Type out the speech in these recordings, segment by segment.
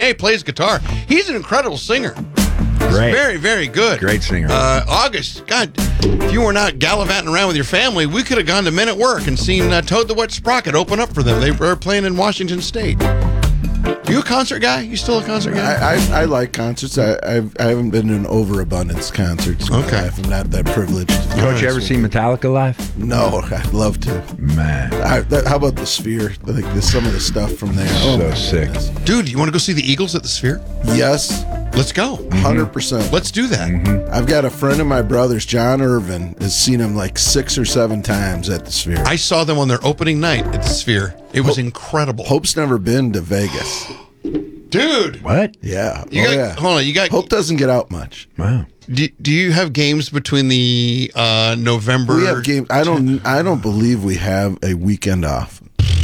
Hey plays guitar. He's an incredible singer. Great. Very, very good. Great singer. August, God, if you were not gallivanting around with your family, we could have gone to Men at Work and seen Toad the Wet Sprocket open up for them. They were playing in Washington State. You a concert guy? You still a concert guy? I like concerts. I haven't been to an overabundance concerts. In my life. I'm not that privileged. Coach, you ever seen Metallica live? No, I'd love to. Man. How about the Sphere? Like some of the stuff from there. So sick. Dude, you want to go see the Eagles at the Sphere? Yes. Let's go. 100%. Let's do that. I've got a friend of my brother's, John Irvin, has seen him like 6 or 7 times at the Sphere. I saw them on their opening night at the Sphere. It was incredible. Hope's never been to Vegas. Dude. What? Yeah. Hold on. You got Hope doesn't get out much. Wow. Do you have games between the November? We have games. I don't believe we have a weekend off.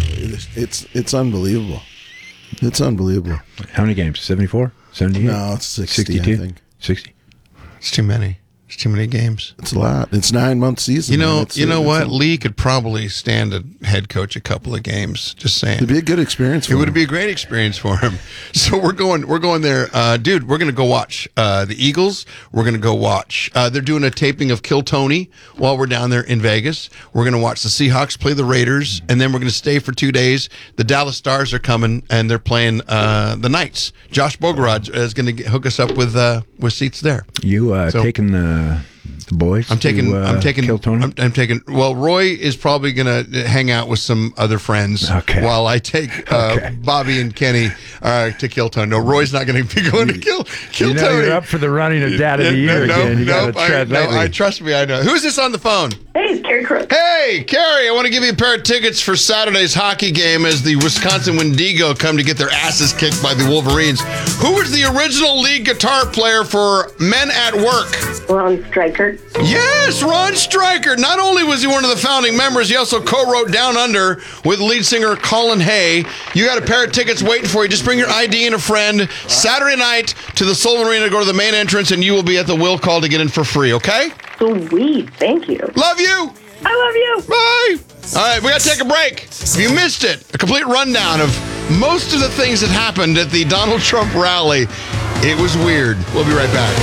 It's unbelievable. It's unbelievable. How many games? 74? 78? No, it's 60, 62? I think. 60? It's too many. It's too many games. It's a lot. It's 9-month season. You know what? Lee could probably stand to head coach a couple of games. Just saying. It'd be a good experience for him. It would be a great experience for him. So we're going there. Dude, we're going to go watch the Eagles. We're going to go watch. They're doing a taping of Kill Tony while we're down there in Vegas. We're going to watch the Seahawks play the Raiders, and then we're going to stay for 2 days. The Dallas Stars are coming, and they're playing the Knights. Josh Bogorod is going to hook us up with seats there. You taking the boys? I'm taking Kill Tony? I'm taking. Well, Roy is probably going to hang out with some other friends while I take Bobby and Kenny to Kill Tony. No, Roy's not going to be going to Kill you know Tony. You're up for the running of Dad of the Year again. You got to tread lightly. Trust me, I know. Who's this on the phone? Hey, it's Carrie Crook. Hey, Carrie, I want to give you a pair of tickets for Saturday's hockey game as the Wisconsin Wendigo come to get their asses kicked by the Wolverines. Who was the original lead guitar player for Men at Work? Ron Stryker. Yes, Ron Stryker. Not only was he one of the founding members, he also co-wrote Down Under with lead singer Colin Hay. You got a pair of tickets waiting for you. Just bring your ID and a friend. Saturday night to the Sullivan Arena, go to the main entrance, and you will be at the will call to get in for free, okay? Sweet. Thank you. Love you. I love you. Bye. All right, we got to take a break. If you missed it, a complete rundown of most of the things that happened at the Donald Trump rally. It was weird. We'll be right back.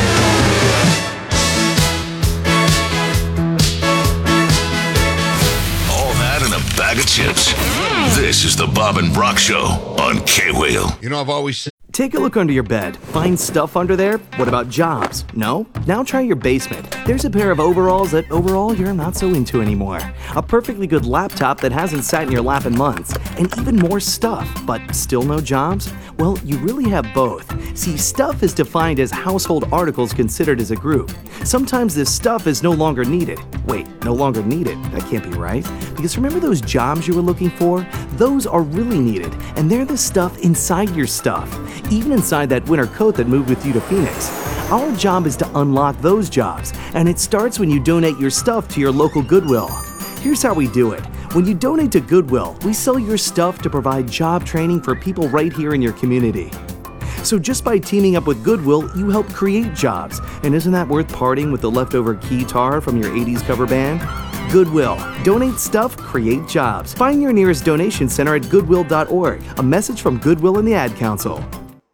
All that in a bag of chips. This is the Bob and Brock Show on K-Wheel. You know, I've always said. Take a look under your bed. Find stuff under there? What about jobs? No? Now try your basement. There's a pair of overalls that overall you're not so into anymore. A perfectly good laptop that hasn't sat in your lap in months. And even more stuff, but still no jobs? Well, you really have both. See, stuff is defined as household articles considered as a group. Sometimes this stuff is no longer needed. Wait, no longer needed? That can't be right. Because remember those jobs you were looking for? Those are really needed, and they're the stuff inside your stuff. Even inside that winter coat that moved with you to Phoenix. Our job is to unlock those jobs, and it starts when you donate your stuff to your local Goodwill. Here's how we do it. When you donate to Goodwill, we sell your stuff to provide job training for people right here in your community. So just by teaming up with Goodwill, you help create jobs. And isn't that worth parting with the leftover keytar from your 80s cover band? Goodwill. Donate stuff, create jobs. Find your nearest donation center at goodwill.org. A message from Goodwill and the Ad Council.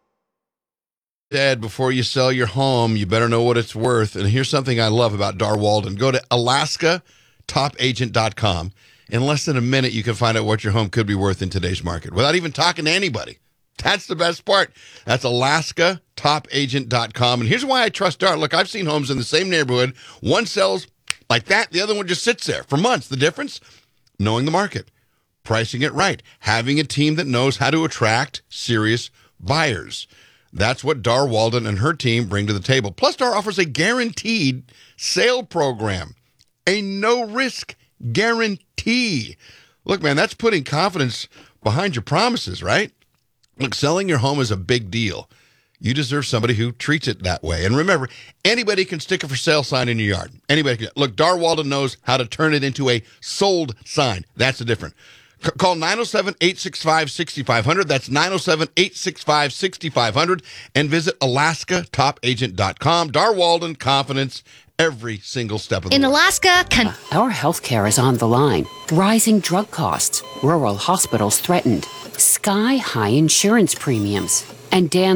Dad, before you sell your home, you better know what it's worth. And here's something I love about Dar Walden. Go to alaskatopagent.com. In less than a minute, you can find out what your home could be worth in today's market without even talking to anybody. That's the best part. That's alaskatopagent.com. And here's why I trust Dar. Look, I've seen homes in the same neighborhood. One sells like that. The other one just sits there for months. The difference? Knowing the market, pricing it right, having a team that knows how to attract serious buyers. That's what Dar Walden and her team bring to the table. Plus, Dar offers a guaranteed sale program, a no-risk guarantee. Look, man, that's putting confidence behind your promises, right? Look, selling your home is a big deal. You deserve somebody who treats it that way. And remember, anybody can stick a for sale sign in your yard. Anybody can. Look, Dar Walden knows how to turn it into a sold sign. That's the difference. Call 907-865-6500. That's 907-865-6500. And visit alaskatopagent.com. Dar Walden, confidence every single step of the way. In Alaska, Our healthcare is on the line. Rising drug costs, rural hospitals threatened, sky-high insurance premiums, and Dan